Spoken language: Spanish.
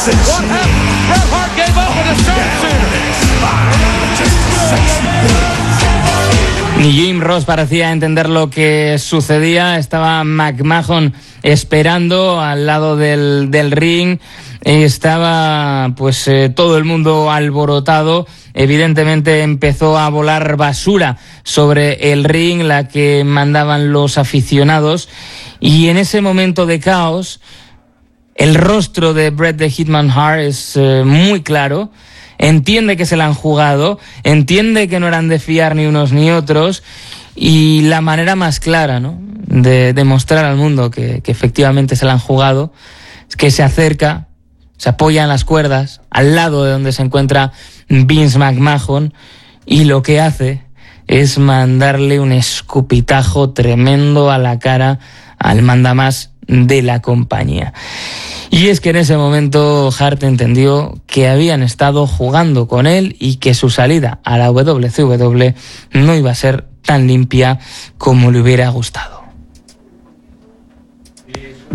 What happened? Bret Hart gave up with a sharpshooter. Ni Jim Ross parecía entender lo que sucedía. Estaba McMahon esperando al lado del ring. Estaba pues todo el mundo alborotado. Evidentemente empezó a volar basura sobre el ring, la que mandaban los aficionados. Y en ese momento de caos, el rostro de Bret the Hitman Hart es muy claro. Entiende que se la han jugado, entiende que no eran de fiar ni unos ni otros, y la manera más clara, ¿no?, de demostrar al mundo que efectivamente se la han jugado es que se acerca, se apoya en las cuerdas al lado de donde se encuentra Vince McMahon, y lo que hace es mandarle un escupitajo tremendo a la cara al mandamás de la compañía. Y es que en ese momento Hart entendió que habían estado jugando con él y que su salida a la WCW no iba a ser tan limpia como le hubiera gustado.